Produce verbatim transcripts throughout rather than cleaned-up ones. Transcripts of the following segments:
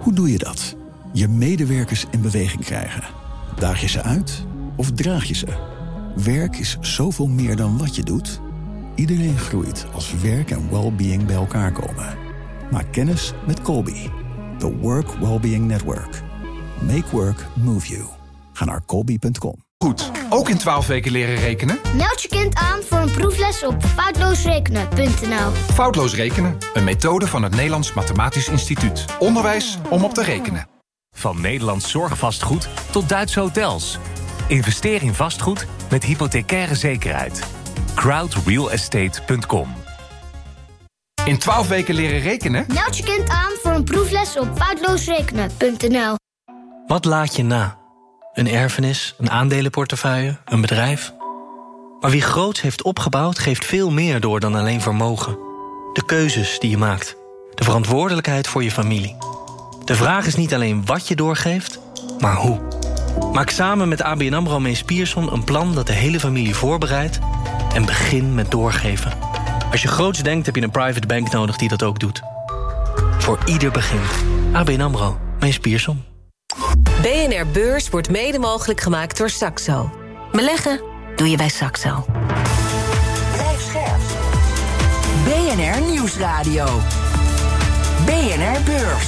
Hoe doe je dat? Je medewerkers in beweging krijgen. Daag je ze uit of draag je ze? Werk is zoveel meer dan wat je doet. Iedereen groeit als werk en well-being bij elkaar komen. Maak kennis met Colby, the Work Wellbeing Network. Make work move you. Ga naar colby punt com. Goed, ook in twaalf weken leren rekenen? Meld je kind aan voor een proefles op foutloosrekenen punt n l. Foutloos rekenen, een methode van het Nederlands Mathematisch Instituut. Onderwijs om op te rekenen. Van Nederlands zorgvastgoed tot Duitse hotels. Investeer in vastgoed met hypothecaire zekerheid. crowd real estate punt com. In twaalf weken leren rekenen? Meld je kind aan voor een proefles op foutloosrekenen punt n l. Wat laat je na? Een erfenis, een aandelenportefeuille, een bedrijf? Maar wie groots heeft opgebouwd, geeft veel meer door dan alleen vermogen. De keuzes die je maakt. De verantwoordelijkheid voor je familie. De vraag is niet alleen wat je doorgeeft, maar hoe. Maak samen met A B N AMRO Mees Pierson een plan dat de hele familie voorbereidt en begin met doorgeven. Als je groots denkt, heb je een private bank nodig die dat ook doet. Voor ieder begin. A B N AMRO Mees Pierson. B N R Beurs wordt mede mogelijk gemaakt door Saxo. Beleggen doe je bij Saxo. Blijf scherp. B N R Nieuwsradio. B N R Beurs.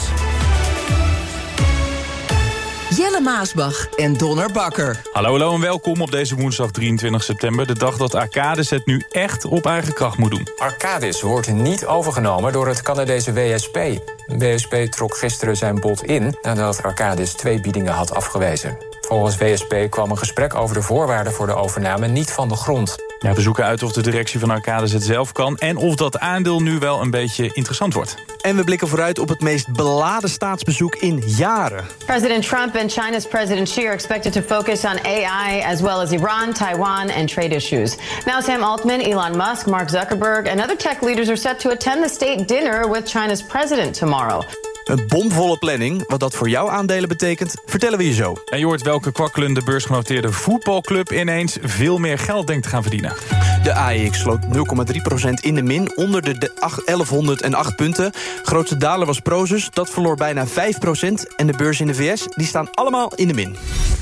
Jelle Maasbach en Donner Bakker. Hallo, hallo en welkom op deze woensdag drieëntwintig september. De dag dat Arcadis het nu echt op eigen kracht moet doen. Arcadis wordt niet overgenomen door het Canadese W S P. W S P trok gisteren zijn bod in nadat Arcadis twee biedingen had afgewezen. Volgens W S P kwam een gesprek over de voorwaarden voor de overname niet van de grond. Ja, we zoeken uit of de directie van Arcadis het zelf kan en of dat aandeel nu wel een beetje interessant wordt. En we blikken vooruit op het meest beladen staatsbezoek in jaren. President Trump and China's President Xi are expected to focus on A I as well as Iran, Taiwan and trade issues. Now Sam Altman, Elon Musk, Mark Zuckerberg and other tech leaders are set to attend the state dinner with China's president tomorrow. Een bomvolle planning. Wat dat voor jouw aandelen betekent, vertellen we je zo. En je hoort welke kwakkelende beursgenoteerde voetbalclub ineens veel meer geld denkt te gaan verdienen. De A E X sloot nul komma drie procent in de min, onder de elfhonderdacht punten. Grootste daler was Prosus, dat verloor bijna vijf procent. En de beurs in de V S, die staan allemaal in de min.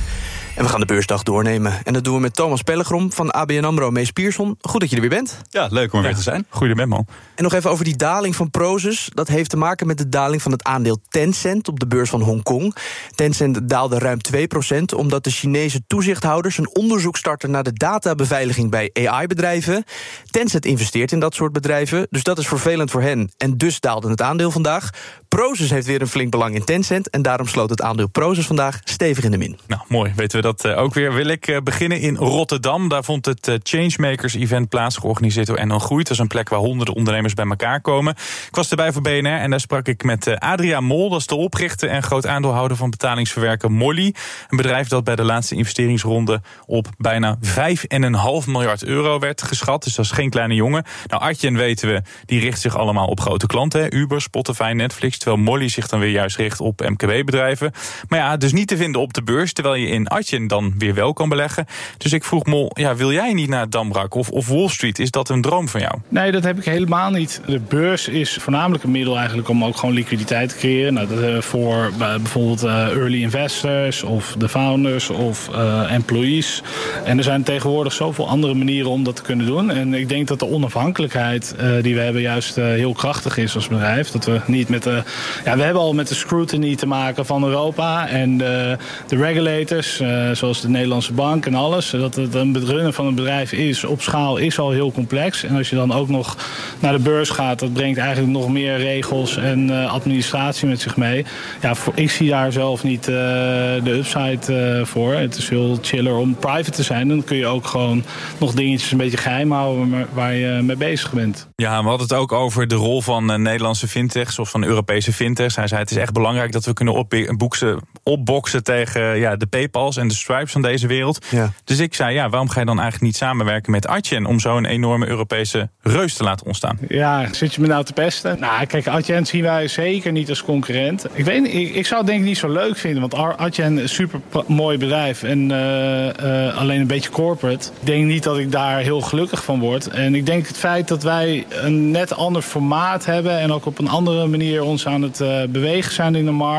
En we gaan de beursdag doornemen. En dat doen we met Thomas Pellegrom van A B N AMRO Mees Pierson. Goed dat je er weer bent. Ja, leuk om er ja. weer te zijn. Goedemiddag, man. En nog even over die daling van Prosus. Dat heeft te maken met de daling van het aandeel Tencent op de beurs van Hongkong. Tencent daalde ruim twee procent... omdat de Chinese toezichthouders een onderzoek starten naar de databeveiliging bij A I-bedrijven. Tencent investeert in dat soort bedrijven, dus dat is vervelend voor hen. En dus daalde het aandeel vandaag. Prosus heeft weer een flink belang in Tencent en daarom sloot het aandeel Prosus vandaag stevig in de min. Nou, mooi. Weten we dat uh, ook weer. Wil ik uh, beginnen in Rotterdam. Daar vond het uh, Changemakers-event plaats, georganiseerd door N L Groeit. Dat is een plek waar honderden ondernemers bij elkaar komen. Ik was erbij voor B N R en daar sprak ik met uh, Adriaan Mol. Dat is de oprichter en groot aandeelhouder van betalingsverwerker Molly. Een bedrijf dat bij de laatste investeringsronde op bijna vijf komma vijf miljard euro werd geschat. Dus dat is geen kleine jongen. Nou, Adyen weten we, die richt zich allemaal op grote klanten. Hè? Uber, Spotify, Netflix. Terwijl Molly zich dan weer juist richt op M K B-bedrijven. Maar ja, dus niet te vinden op de beurs. Terwijl je in Adyen dan weer wel kan beleggen. Dus ik vroeg Mol, ja, wil jij niet naar Damrak of, of Wall Street? Is dat een droom van jou? Nee, dat heb ik helemaal niet. De beurs is voornamelijk een middel eigenlijk om ook gewoon liquiditeit te creëren. Nou, dat, uh, voor uh, bijvoorbeeld uh, early investors of de founders of uh, employees. En er zijn tegenwoordig zoveel andere manieren om dat te kunnen doen. En ik denk dat de onafhankelijkheid uh, die we hebben juist uh, heel krachtig is als bedrijf. Dat we niet met de... Ja, we hebben al met de scrutiny te maken van Europa en de, de regulators, uh, zoals de Nederlandse bank en alles. Dat het een runnen van een bedrijf is op schaal is al heel complex. En als je dan ook nog naar de beurs gaat, dat brengt eigenlijk nog meer regels en uh, administratie met zich mee. Ja, voor, ik zie daar zelf niet uh, de upside uh, voor. Het is veel chiller om private te zijn. Dan kun je ook gewoon nog dingetjes een beetje geheim houden waar je mee bezig bent. Ja, we hadden het ook over de rol van uh, Nederlandse fintechs of van Europese fintechs. Hij zei het is echt belangrijk dat we kunnen opboksen, opboksen tegen ja, de PayPal's en de Stripes van deze wereld. Ja. Dus ik zei, ja, waarom ga je dan eigenlijk niet samenwerken met Adyen om zo'n enorme Europese reus te laten ontstaan? Ja, zit je me nou te pesten? Nou, kijk, Adyen zien wij zeker niet als concurrent. Ik weet niet, ik, ik zou het denk ik niet zo leuk vinden, want Adyen is een super mooi bedrijf en uh, uh, alleen een beetje corporate. Ik denk niet dat ik daar heel gelukkig van word. En ik denk het feit dat wij een net ander formaat hebben en ook op een andere manier ons aan het uh, bewegen zijn in de markt.